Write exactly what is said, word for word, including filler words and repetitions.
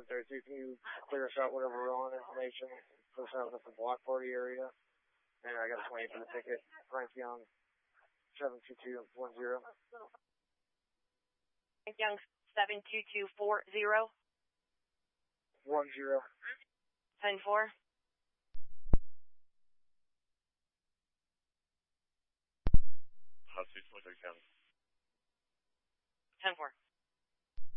thirty-two, can you clear us out whatever wrong information, put us out at the block party area? And I got a twenty for the ticket, Frank Young, seven two two one zero. Frank Young, seven two two four zero. One zero. ten four. How's this County? ten four.